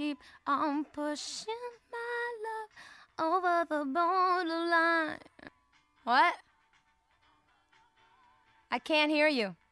keep on pushing my love over the borderline. What? I can't hear you.